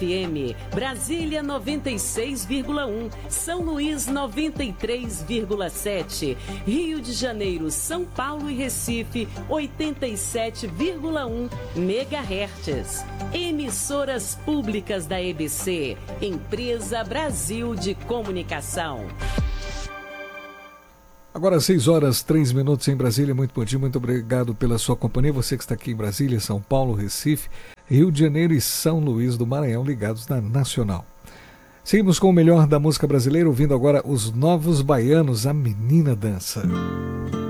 FM, Brasília 96,1, São Luís 93,7, Rio de Janeiro, São Paulo e Recife 87,1 MHz. Emissoras públicas da EBC, Empresa Brasil de Comunicação. Agora 6h03 em Brasília. Muito bom dia, muito obrigado pela sua companhia. Você que está aqui em Brasília, São Paulo, Recife, Rio de Janeiro e São Luís do Maranhão, ligados na Nacional. Seguimos com o melhor da música brasileira, ouvindo agora os Novos Baianos, A Menina Dança.